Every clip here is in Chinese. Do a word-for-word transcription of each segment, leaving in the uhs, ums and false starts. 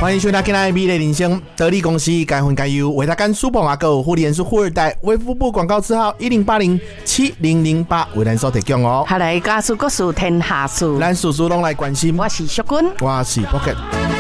欢迎收听今天的美丽人生，得力公司该分该优，为大家书本阿狗护理人是富二代，卫福部广告字号一零八零七零零八为咱所提供哦。 下来家事国事天下事， 咱事事拢来关心。 我是淑君， 我是 Pocket。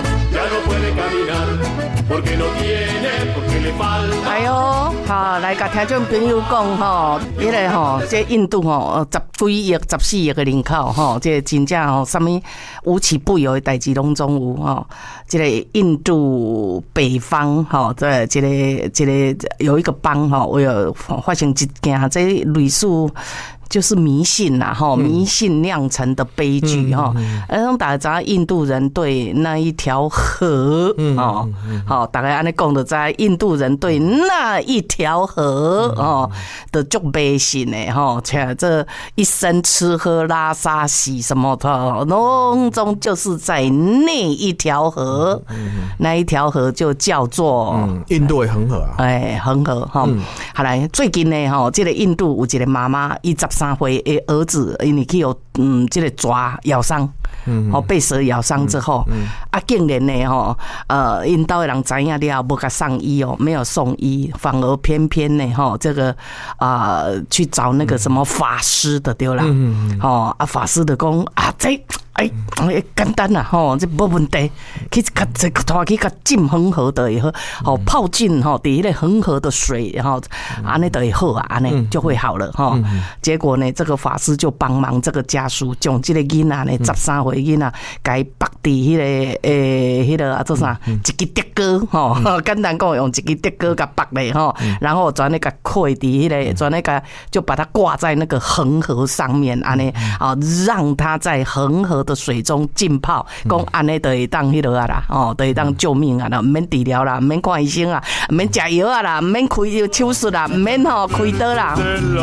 哎呦，好来甲听众朋友讲吼，迄个吼，这印度吼，十几亿、十四亿个人口吼，这真正吼，什么无奇不有的代志拢总有吼。这个印度北方吼，这这个这个有一个邦吼，我有发生一件这类似。就是迷信啦，哈，迷信酿成的悲剧哈。嗯，大家知印度人对那一条河哦，好，大概安尼讲的，在印度人对那一条河哦的就迷信的哈，且这一生吃喝拉撒洗什么的，拢总就是在那一条河，那一条河就叫做印度的恒河啊， 哎，恒河哈。好来，最近呢哈，这个印度有一个妈妈，伊十三岁的儿子，因为去有嗯，这个抓咬伤，哦，被蛇咬伤之后，啊，竟然呢吼，呃，因兜的人知影了，无甲送医哦，没有送医，反而偏偏呢吼，这个啊、呃，去找那个什么法师的对啦，哦，啊，法师的讲啊，这。哎，简单啦，吼，这无问题。去甲这拖去甲浸恒河的以后，吼泡进吼，伫迄个恒河的水，然后安尼就会好啊，安尼就会好了哈。结果呢，这个法师就帮忙这个家属，将这个囡仔呢，十三岁囡仔，该绑伫迄个诶，迄个啊做啥？一支竹篙吼，简单讲用一支竹篙甲绑咧吼，然后转那个扣伫迄个，转那个就把它挂在那个恒河上面，安尼啊，让它在恒河的水中浸泡，讲安尼就会当迄落啊啦，哦，就会当救命啊啦，唔免治疗啦，唔免看医生啊，唔免食药啊啦，唔免开手术啦，唔免吼开刀啦。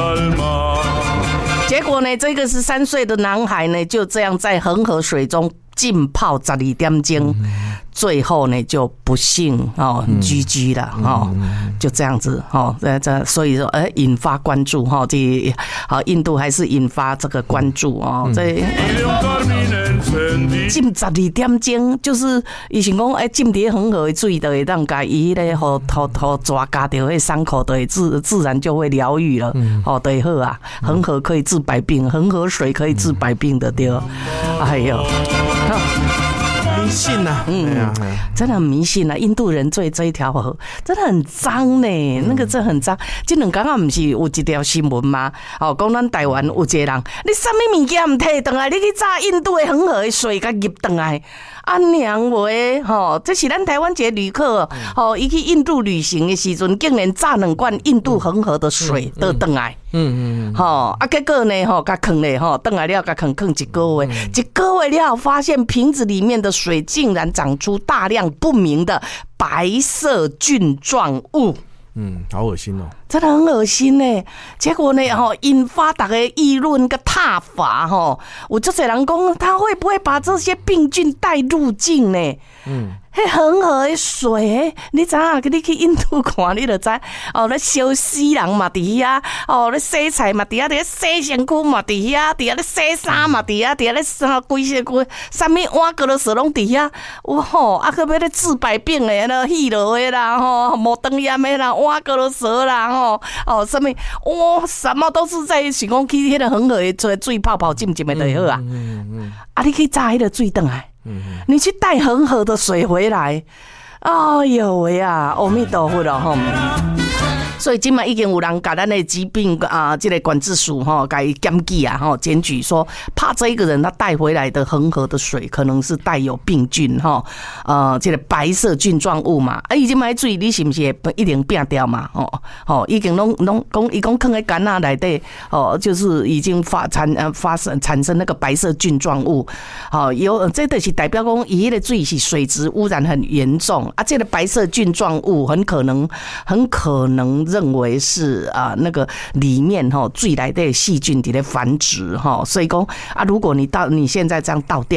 结果呢，这个十三岁的男孩呢，就这样在恒河水中浸泡十二点钟，最后呢就不幸哦 G G 了哦，就这样子哦，这这所以说呃引发关注哈，这好印度还是引发这个关注哦，这浸十二点钟，就是伊想讲哎浸伫恒河的水就会当甲伊咧，互互互抓加掉迄伤口，就会自自然就会疗愈了，哦，对好啊，恒河可以治百病，恒河水可以治百病的对，哎呦。 迷信呐、啊，嗯， 真的很迷信啊！印度人对这一条河真的很脏呢，那个真的很脏。这两天啊，不是有一条新闻吗？哦，讲咱台湾有一个人，你什么物件唔摕回来，你去炸印度的恒河的水，甲入回来。啊娘喂，吼，这是咱台湾一个旅客，吼，伊去印度旅行的时阵，竟然炸两罐印度恒河的水倒回来。嗯嗯，吼，啊，结果呢，吼，甲放咧，吼，倒来了，甲放放一个月，一个月了，发现瓶子里面的水竟然长出大量不明的白色菌状物。 嗯，好恶心哦， 真的很恶心呢。结果呢，吼，引发大家议论跟挞伐，吼，有这些人讲，他会不会把这些病菌带入境呢？嗯。迄恒河的水，你知影？你去印度看，你就知哦。咧烧死人嘛，伫遐哦。咧洗菜嘛，伫遐；伫咧洗身躯嘛，伫遐；伫遐咧洗衫嘛，伫遐；伫遐咧啥规些规，啥物碗格罗蛇拢伫遐。哇吼！啊，个要咧治百病的，那气落的啦，吼，无灯炎的啦，碗格罗蛇啦，吼，哦，什么哇，什么都是在想讲去迄个恒河的水泡泡浸浸的就好啊。啊，你去炸迄个水转来。你去带恒河的水回来，哎呦喂啊，阿弥陀佛了吼！所以今嘛已经有人把咱的疾病啊，这个管制署哈，该检举啊，哈，检举说，怕这一个人他带回来的恒河的水可能是带有病菌哈，呃，这个白色菌状物嘛，啊，已经买水，你是不是一定变掉嘛？哦，哦，已经拢拢讲，伊讲放在干那内底，哦，就是已经发产呃发生产生那个白色菌状物，好，有这就是代表讲，伊的水是水质污染很严重啊，这个白色菌状物很可能很可能。认为是啊、呃，那个里面哈最来的细菌在繁殖哈，所以讲啊，如果你倒你现在这样倒掉了。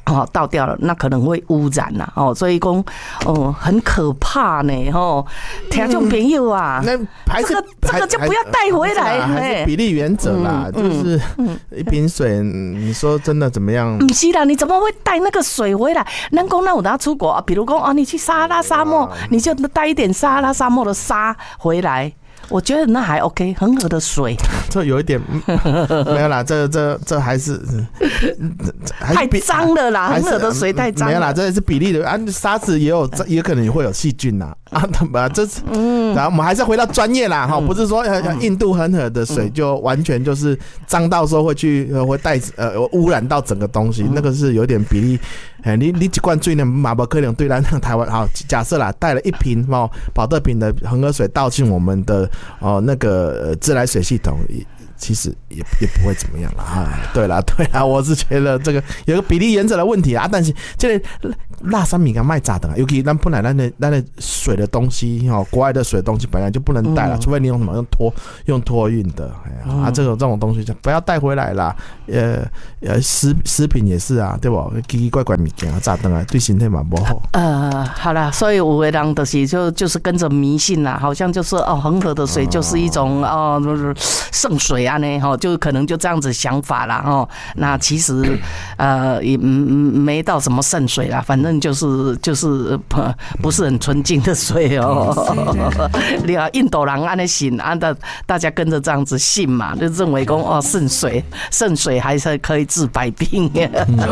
哦，倒掉了，那可能会污染啦、啊，哦，所以讲，哦，很可怕呢，哦，听众朋友啊， 那还是这个这个就不要带回来， 还是比例原则啦，就是一瓶水，你说真的怎么样？ 不是啦，你怎么会带那个水回来？能讲那我等下出国啊，比如讲啊，你去撒哈拉沙漠，你就带一点撒哈拉沙漠的沙回来。我觉得那还 OK， 恒河的水， 这有一点没有啦，这这这还是太脏了啦，恒河的水太脏了。 没有啦，这是比例的啊，沙子也有，也可能也会有细菌呐啊，啊，这是嗯，然后我们还是回到专业啦哈，不是说印度恒河的水就完全就是脏到说会去会带呃污染到整个东西，那个是有点比例。哎，你你一罐水呢，马不可能对咱台湾好。假设啦，带了一瓶哦保特瓶的恒河水倒进我们的哦那个、呃、自来水系统，其实也也不会怎么样啦。啊，对啦对啦，我是觉得这个有个比例原则的问题啊。但是这个辣山米干卖炸的，尤其咱本来咱的咱的水的东西哦，国外的水的东西本来就不能带了，嗯、除非你用什么用拖用托运的。哎呀、啊，这种这种东西就不要带回来啦。呃呃，食食品也是啊，对不？奇奇怪怪物件啊，炸弹啊，对身体嘛不好。 呃，好啦，所以有的人就是就就是跟着迷信啦，好像就是哦，恒河的水就是一种哦圣水啊呢，哈，就可能就这样子想法啦，哈。那其实呃也没到什么圣水啦，反正就是就是不是很纯净的水哦。你看印度人安尼信，啊大大家跟着这样子信嘛，就认为讲哦圣水圣水还是可以治百病。